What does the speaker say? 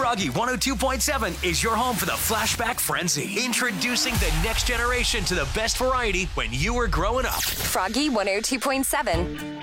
Froggy 102.7 is your home for the Flashback Frenzy. Introducing the next generation to the best variety when you were growing up. Froggy 102.7.